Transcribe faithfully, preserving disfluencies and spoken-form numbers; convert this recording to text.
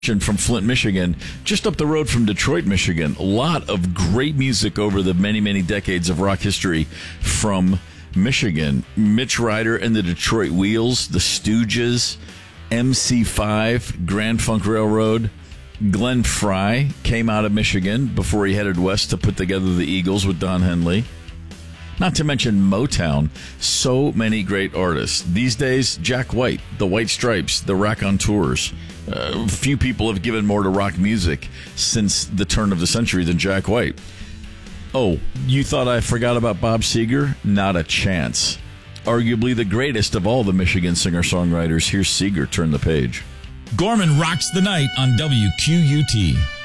from Flint, Michigan, just up the road from Detroit, Michigan. A lot of great music over the many, many decades of rock history from Michigan. Mitch Ryder and the Detroit Wheels, the Stooges, M C five, Grand Funk Railroad. Glenn Frey came out of Michigan before he headed west to put together the Eagles with Don Henley. Not to mention Motown. So many great artists. These days, Jack White, the White Stripes, the Raconteurs. Uh, few people have given more to rock music since the turn of the century than Jack White. Oh, you thought I forgot about Bob Seger? Not a chance. Arguably the greatest of all the Michigan singer-songwriters. Here's Seger, turn the page. Gorman rocks the night on W Q U T.